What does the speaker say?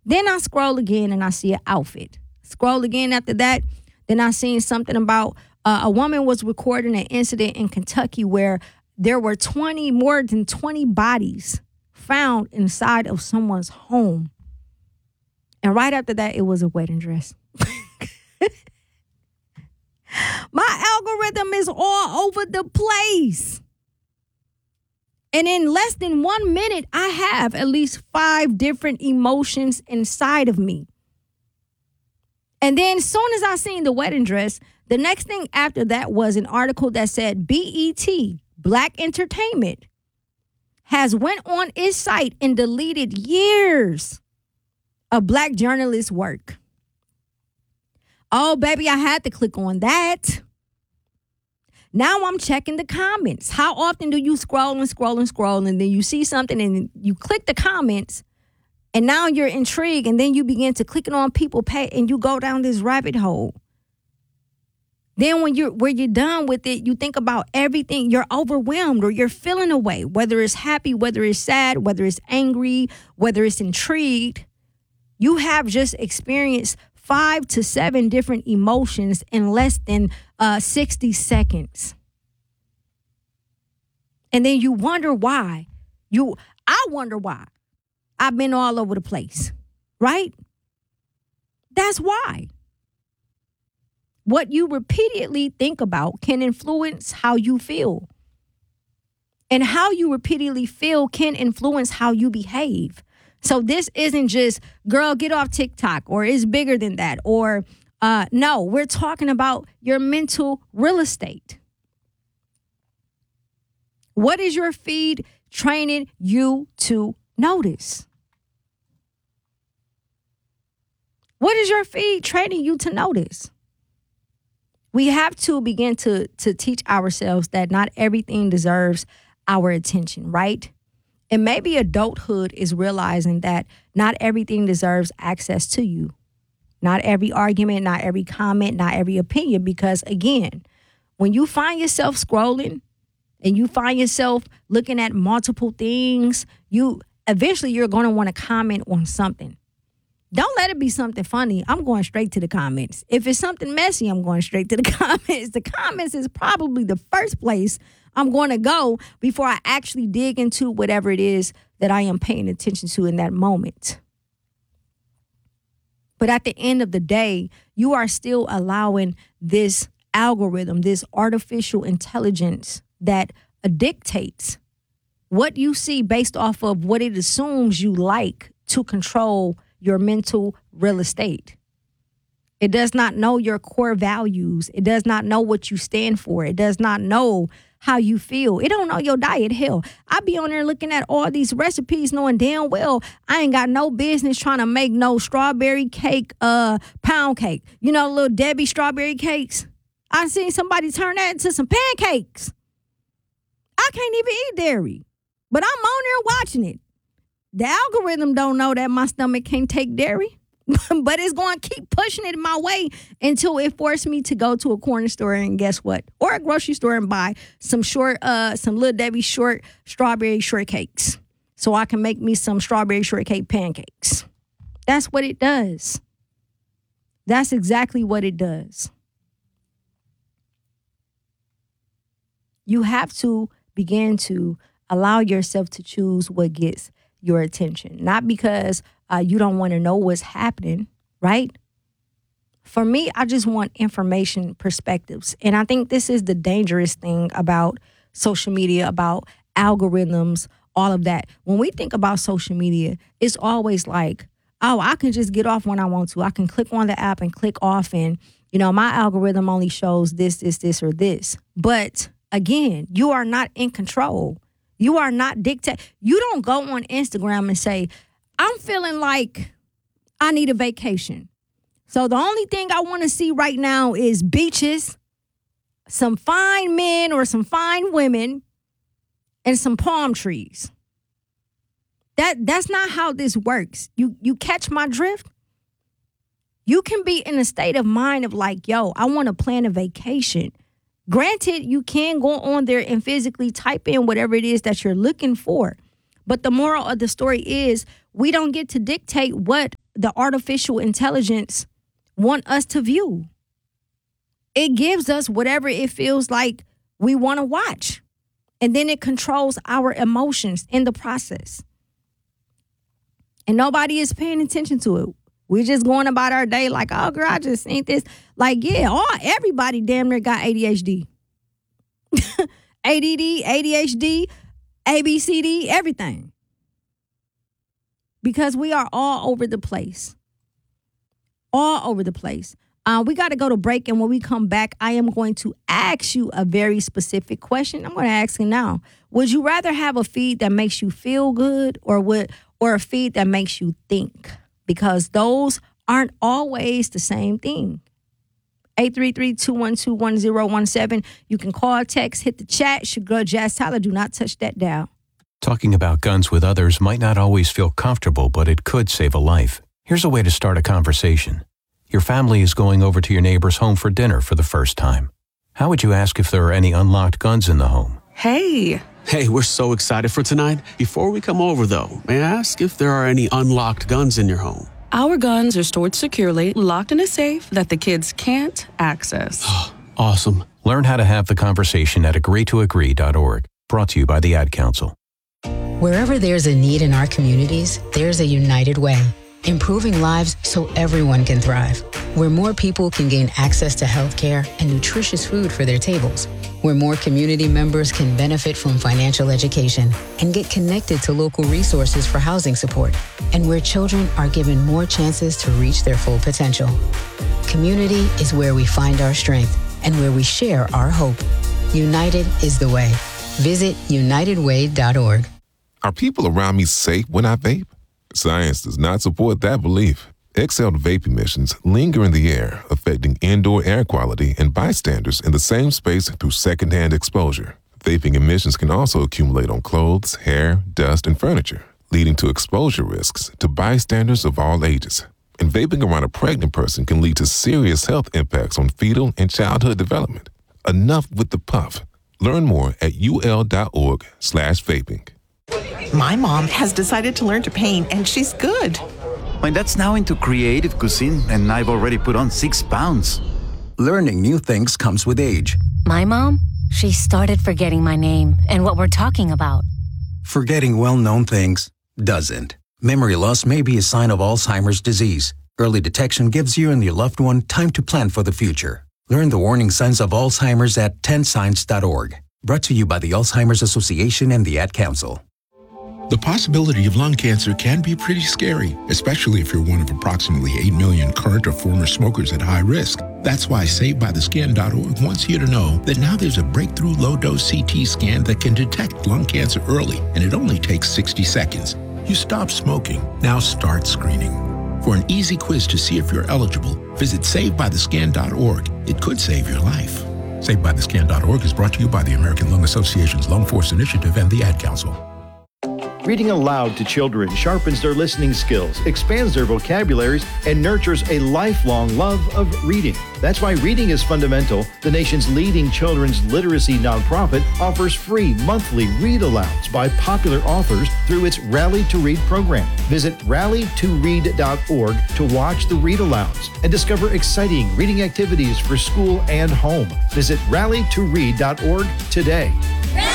Then I scroll again and I see an outfit. Scroll again after that. Then I seen something about a woman was recording an incident in Kentucky where there were more than 20 bodies found inside of someone's home. And right after that, it was a wedding dress. My algorithm is all over the place. And in less than 1 minute, I have at least 5 different emotions inside of me. And then as soon as I seen the wedding dress, the next thing after that was an article that said BET, Black Entertainment, has went on its site and deleted years of Black journalists' work. Oh, baby, I had to click on that. Now I'm checking the comments. How often do you scroll and then you see something and you click the comments and now you're intrigued and then you begin to click it on people pay and you go down this rabbit hole. Then when you're done with it, you think about everything. You're overwhelmed or you're feeling a way, whether it's happy, whether it's sad, whether it's angry, whether it's intrigued. You have just experienced 5 to 7 different emotions in less than 60 seconds. And then you wonder why. I wonder why. I've been all over the place, right? That's why. What you repeatedly think about can influence how you feel. And how you repeatedly feel can influence how you behave. So this isn't just, girl, get off TikTok, or it's bigger than that. Or no, we're talking about your mental real estate. What is your feed training you to notice? What is your feed training you to notice? We have to begin to teach ourselves that not everything deserves our attention, right? And maybe adulthood is realizing that not everything deserves access to you. Not every argument, not every comment, not every opinion. Because again, when you find yourself scrolling and you find yourself looking at multiple things, eventually you're going to want to comment on something. Don't let it be something funny. I'm going straight to the comments. If it's something messy, I'm going straight to the comments. The comments is probably the first place I'm going to go before I actually dig into whatever it is that I am paying attention to in that moment. But at the end of the day, you are still allowing this algorithm, this artificial intelligence that dictates what you see based off of what it assumes you like to control your mental real estate. It does not know your core values. It does not know what you stand for. It does not know how you feel. It don't know your diet. Hell, I be on there looking at all these recipes knowing damn well I ain't got no business trying to make no strawberry cake, pound cake. You know, little Debbie strawberry cakes. I seen somebody turn that into some pancakes. I can't even eat dairy, but I'm on there watching it. The algorithm don't know that my stomach can't take dairy, but it's going to keep pushing it my way until it forced me to go to a corner store and guess what? Or a grocery store and buy some Little Debbie short strawberry shortcakes so I can make me some strawberry shortcake pancakes. That's what it does. That's exactly what it does. You have to begin to allow yourself to choose what gets your attention, not because you don't want to know what's happening, right? For me, I just want information perspectives. And I think this is the dangerous thing about social media, about algorithms, all of that. When we think about social media, it's always like, oh, I can just get off when I want to. I can click on the app and click off and, my algorithm only shows this, or this. But again, you are not in control. You are not dictate. You don't go on Instagram and say, I'm feeling like I need a vacation. So the only thing I want to see right now is beaches, some fine men or some fine women, and some palm trees. That's not how this works. You catch my drift? You can be in a state of mind of like, yo, I want to plan a vacation. Granted, you can go on there and physically type in whatever it is that you're looking for. But the moral of the story is we don't get to dictate what the artificial intelligence want us to view. It gives us whatever it feels like we want to watch. And then it controls our emotions in the process. And nobody is paying attention to it. We're just going about our day like, oh, girl, I just seen this. Like, yeah, everybody damn near got ADHD. ADD, ADHD, ABCD, everything. Because we are all over the place. All over the place. We got to go to break, and when we come back, I am going to ask you a very specific question. I'm going to ask you now. Would you rather have a feed that makes you feel good or a feed that makes you think? Because those aren't always the same thing. 833-212-1017. You can call, text, hit the chat. It's your girl, Jazz Tyler. Do not touch that dial. Talking about guns with others might not always feel comfortable, but it could save a life. Here's a way to start a conversation. Your family is going over to your neighbor's home for dinner for the first time. How would you ask if there are any unlocked guns in the home? Hey, we're so excited for tonight. Before we come over, though, may I ask if there are any unlocked guns in your home? Our guns are stored securely, locked in a safe that the kids can't access. Awesome. Learn how to have the conversation at agreetoagree.org. Brought to you by the Ad Council. Wherever there's a need in our communities, there's a United Way. Improving lives so everyone can thrive. Where more people can gain access to health care and nutritious food for their tables. Where more community members can benefit from financial education and get connected to local resources for housing support. And where children are given more chances to reach their full potential. Community is where we find our strength and where we share our hope. United is the way. Visit unitedway.org. Are people around me safe when I vape? Science does not support that belief. Exhaled vape emissions linger in the air, affecting indoor air quality and bystanders in the same space through secondhand exposure. Vaping emissions can also accumulate on clothes, hair, dust, and furniture, leading to exposure risks to bystanders of all ages. And vaping around a pregnant person can lead to serious health impacts on fetal and childhood development. Enough with the puff. Learn more at ul.org/vaping. My mom has decided to learn to paint, and she's good. My dad's now into creative cuisine, and I've already put on 6 pounds. Learning new things comes with age. My mom, she started forgetting my name and what we're talking about. Forgetting well-known things doesn't. Memory loss may be a sign of Alzheimer's disease. Early detection gives you and your loved one time to plan for the future. Learn the warning signs of Alzheimer's at 10signs.org. Brought to you by the Alzheimer's Association and the Ad Council. The possibility of lung cancer can be pretty scary, especially if you're one of approximately 8 million current or former smokers at high risk. That's why SaveByTheScan.org wants you to know that now there's a breakthrough low-dose CT scan that can detect lung cancer early, and it only takes 60 seconds. You stop smoking, now start screening. For an easy quiz to see if you're eligible, visit SaveByTheScan.org. It could save your life. SaveByTheScan.org is brought to you by the American Lung Association's Lung Force Initiative and the Ad Council. Reading aloud to children sharpens their listening skills, expands their vocabularies, and nurtures a lifelong love of reading. That's why Reading is Fundamental, the nation's leading children's literacy nonprofit, offers free monthly read-alouds by popular authors through its Rally to Read program. Visit rallytoread.org to watch the read-alouds and discover exciting reading activities for school and home. Visit rallytoread.org today.